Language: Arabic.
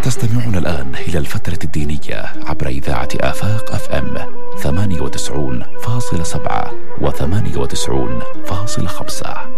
تستمعون الآن إلى الفترة الدينية عبر إذاعة آفاق FM 98.7 و98.5.